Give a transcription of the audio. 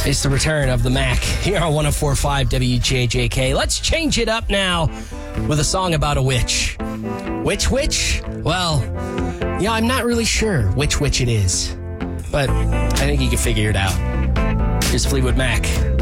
It's the return of the Mac here on 104.5 WJJK. Let's change it up now with a song about a witch. Which witch? Well, yeah, I'm not really sure which witch it is, but I think you can figure it out. Here's Fleetwood Mac.